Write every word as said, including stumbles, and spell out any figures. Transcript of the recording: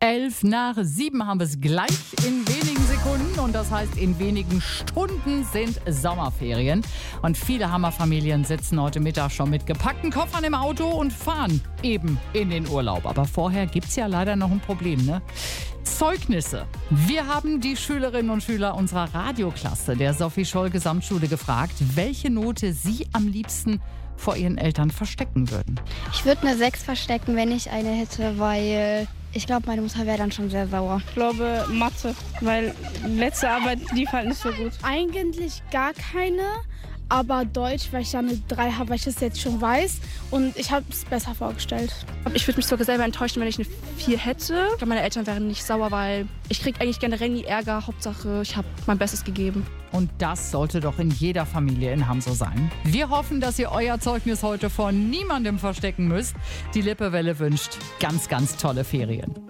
Elf nach sieben haben wir es gleich in wenigen Sekunden und das heißt, in wenigen Stunden sind Sommerferien. Und viele Hammerfamilien sitzen heute Mittag schon mit gepackten Koffern im Auto und fahren eben in den Urlaub. Aber vorher gibt es ja leider noch ein Problem, ne? Zeugnisse. Wir haben die Schülerinnen und Schüler unserer Radioklasse der Sophie Scholl Gesamtschule gefragt, welche Note sie am liebsten vor ihren Eltern verstecken würden. Ich würde eine sechs verstecken, wenn ich eine hätte, weil ich glaube, meine Mutter wäre dann schon sehr sauer. Ich glaube Mathe, weil letzte Arbeit lief halt nicht so gut. Eigentlich gar keine, aber Deutsch, weil ich ja eine drei habe, weil ich das jetzt schon weiß und ich habe es besser vorgestellt. Ich würde mich sogar selber enttäuschen, wenn ich eine vier hätte. Ich glaube, meine Eltern wären nicht sauer, weil ich kriege eigentlich generell nie Ärger. Hauptsache, ich habe mein Bestes gegeben. Und das sollte doch in jeder Familie in Hamm so sein. Wir hoffen, dass ihr euer Zeugnis heute vor niemandem verstecken müsst. Die Lippewelle wünscht ganz, ganz tolle Ferien.